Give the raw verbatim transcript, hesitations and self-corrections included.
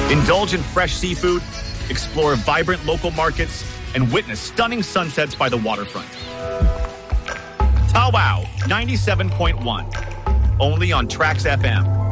Indulge in fresh seafood, explore vibrant local markets, and witness stunning sunsets by the waterfront. Tawau ninety-seven point one, only on Trax F M.